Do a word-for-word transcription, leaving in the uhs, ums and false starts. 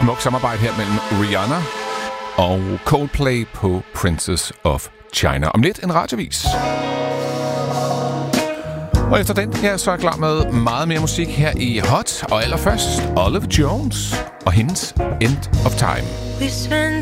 Smuk samarbejde her mellem Rihanna og Coldplay på Princess of China. Om lidt en radiovis. Og efter den her, så er jeg klar med meget mere musik her i Hot. Og allerførst Olive Jones og hendes End of Time. We spend